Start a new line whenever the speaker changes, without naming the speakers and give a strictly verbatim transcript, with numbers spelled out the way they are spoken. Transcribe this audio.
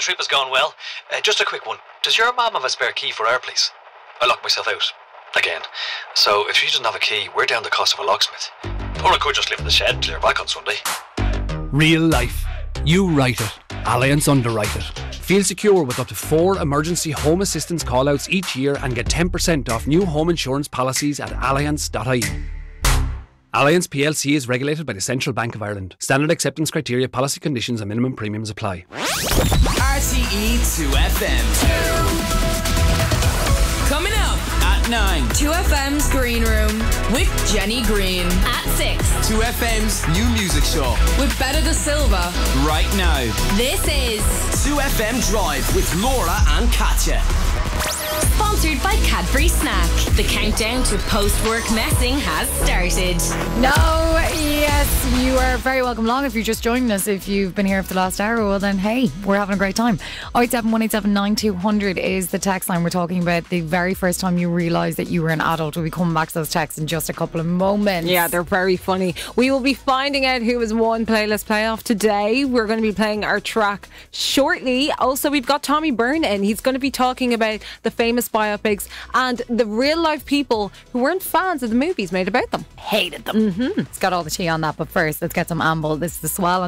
trip has gone well. Uh, just a quick one. Does your mum have a spare key for our place? I locked myself out. Again. So if she doesn't have a key, we're down the cost of a locksmith. Or I could just live in the shed till you're back on Sunday.
Real life. You write it. Allianz underwrite it. Feel secure with up to four emergency home assistance call-outs each year and get ten percent off new home insurance policies at allianz dot I E. Allianz P L C is regulated by the Central Bank of Ireland. Standard acceptance criteria, policy conditions and minimum premiums apply.
R T E two F M. Coming up at nine.
two F M's Green Room
with Jenny Green.
at six.
two F M's new music show
with Betta Da Silva.
right now.
This is
two F M Drive with Laura and Katya.
sponsored by Cadbury Snack. The countdown to post-work messing has started.
No, yes, you are very welcome along if you're just joining us. If you've been here for the last hour, well then, hey, we're having a great time. oh eight seven, one eight seven, nine two zero zero is the text line. We're talking about the very first time you realised that you were an adult. We'll be coming back to those texts in just a couple of moments.
Yeah, they're very funny. We will be finding out who has won Playlist Playoff today. We're going to be playing our track shortly. Also, we've got Tommy Byrne in. He's going to be talking about the famous biopics and the real life people who weren't fans of the movies made about them.
Hated them. Mm-hmm. It's got all the tea on that, but first, let's get some amble. This is the Swell.